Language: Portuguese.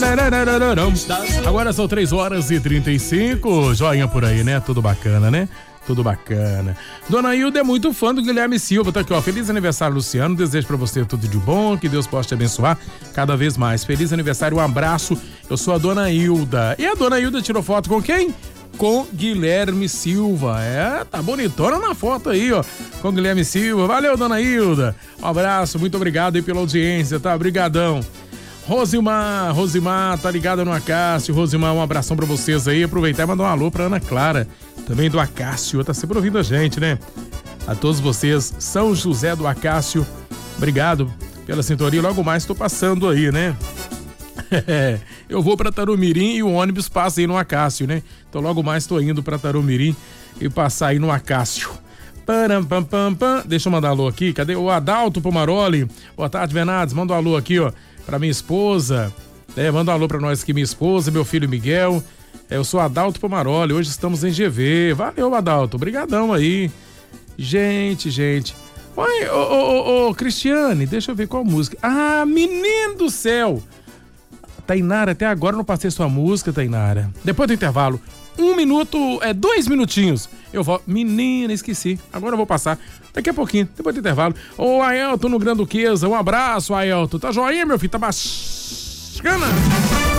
Agora são 3h35. Joinha por aí, né? Tudo bacana, né? Tudo bacana. Dona Hilda é muito fã do Guilherme Silva. Tá aqui, ó. Feliz aniversário, Luciano. Desejo pra você tudo de bom. Que Deus possa te abençoar cada vez mais. Feliz aniversário, um abraço. Eu sou a Dona Hilda. E a Dona Hilda tirou foto com quem? Com Guilherme Silva. Tá bonitona na foto aí, ó. Com Guilherme Silva. Valeu, Dona Hilda. Um abraço, muito obrigado aí pela audiência, tá? Obrigadão. Rosimar, tá ligada no Acácio. Rosimar, um abração pra vocês aí. Aproveitar e mandar um alô pra Ana Clara, também do Acácio. Tá sempre ouvindo a gente, né? A todos vocês, São José do Acácio, obrigado pela sintonia. Logo mais tô passando aí, né? Eu vou pra Tarumirim e o ônibus passa aí no Acácio, né? Então logo mais tô indo pra Tarumirim e passar aí no Acácio. Deixa eu mandar alô aqui. Cadê o Adalto Pomaroli? Boa tarde, Venados. Manda um alô aqui, ó, pra minha esposa. Manda um alô pra nós aqui, minha esposa, meu filho Miguel. Eu sou Adalto Pomaroli. Hoje estamos em GV. Valeu, Adalto. Obrigadão aí. Gente. Oi, ô, Cristiane, deixa eu ver qual música. Ah, menino do céu. Tainara, até agora não passei sua música, Tainara. Depois do intervalo, 2 minutinhos. Eu volto. Menina, esqueci. Agora eu vou passar. Daqui a pouquinho, depois do intervalo. Ô, Aelton no Granduquesa, um abraço, Aelton. Tá joinha, meu filho? Tá bacana?